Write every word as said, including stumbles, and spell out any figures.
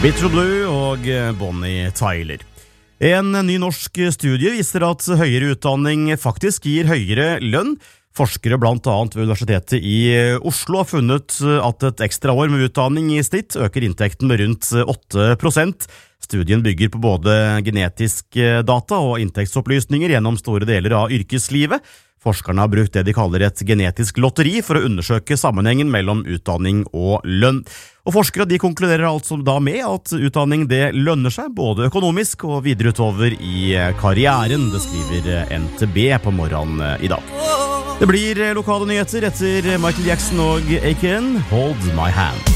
Bitter Blue og Bonnie Tyler. En ny norsk studie viser at høyere utdanning faktisk gir høyere lønn. Forskere blant annet ved Universitetet i Oslo har funnet at et ekstra år med utdanning i snitt øker inntekten med rundt åtte prosent. Studien bygger på både genetisk data og inntektsopplysninger gjennom store deler av yrkeslivet. Forskerne har brukt det de kaller et genetisk lotteri for å undersøke sammenhengen mellom utdanning og lønn. Og forskere de konkluderer altså da med at utdanning det lønner seg, både økonomisk og videre utover i karrieren. Det skriver N T B på morgenen i dag. Det blir lokale nyheter etter Michael Jackson og A K N, Hold My Hand.